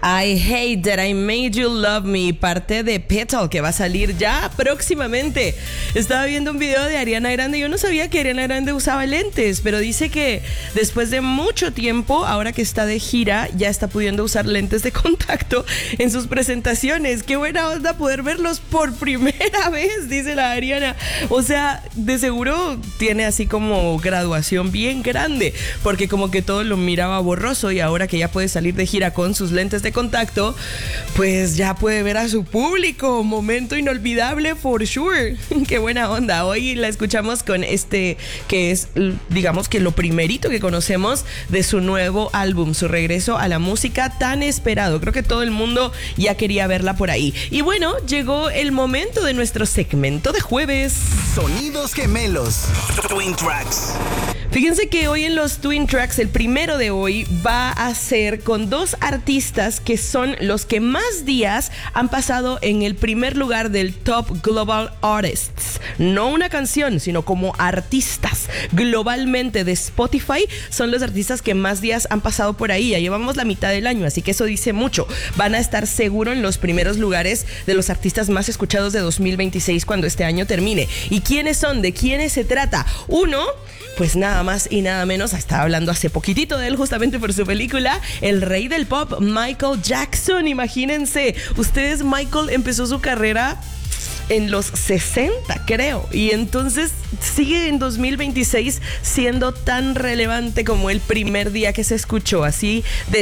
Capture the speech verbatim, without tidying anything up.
I Hate That I Made You Love Me, parte de Petal, que va a salir ya próximamente. Estaba viendo un video de Ariana Grande. Yo no sabía que Ariana Grande usaba lentes, pero dice que después de mucho tiempo, ahora que está de gira, ya está pudiendo usar lentes de contacto en sus presentaciones. Qué buena onda poder verlos por primera vez, dice la Ariana. O sea, de seguro tiene así como graduación bien grande, porque como que todo lo miraba borroso, y ahora que ya puede salir de gira con sus lentes de contacto, pues ya puede ver a su público. Momento inolvidable for sure. Qué buena onda. Hoy la escuchamos con este que es, digamos que lo primerito que conocemos de su nuevo álbum, su regreso a la música tan esperado. Creo que todo el mundo ya quería verla por ahí. Y bueno, llegó el momento de nuestro segmento de jueves. Sonidos gemelos, Twin Tracks. Fíjense que hoy en los Twin Tracks, el primero de hoy, va a ser con dos artistas que son los que más días han pasado en el primer lugar del Top Global Artists. No una canción, sino como artistas globalmente de Spotify. Son los artistas que más días han pasado por ahí. Ya llevamos la mitad del año, así que eso dice mucho. Van a estar seguro en los primeros lugares de los artistas más escuchados de dos mil veintiséis cuando este año termine. ¿Y quiénes son? ¿De quiénes se trata? Uno, pues nada más y nada menos, estaba hablando hace poquitito de él justamente por su película, el rey del pop, Michael Jackson. Imagínense, ustedes, Michael empezó su carrera en los sesenta, creo, y entonces sigue en dos mil veintiséis siendo tan relevante como el primer día que se escuchó, así de